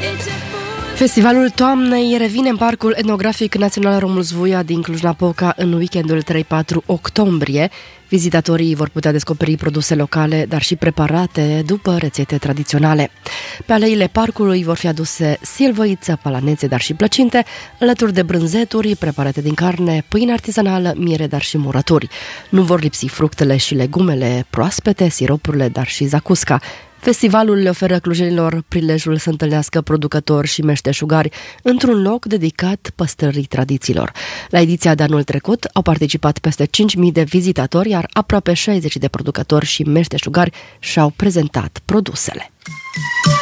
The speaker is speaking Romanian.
Festivalul Toamnei revine în Parcul Etnografic Național Romul-Zvuia din Cluj-Napoca în weekendul 3-4 octombrie. Vizitatorii vor putea descoperi produse locale, dar și preparate după rețete tradiționale. Pe aleile parcului vor fi aduse silvăiță, palanețe, dar și plăcinte, alături de brânzeturi preparate din carne, pâine artizanală, miere, dar și murături. Nu vor lipsi fructele și legumele proaspete, siropurile, dar și zacusca. Festivalul le oferă clujenilor prilejul să întâlnească producători și meșteșugari într-un loc dedicat păstrării tradițiilor. La ediția de anul trecut au participat peste 5.000 de vizitatori, iar aproape 60 de producători și meșteșugari și-au prezentat produsele.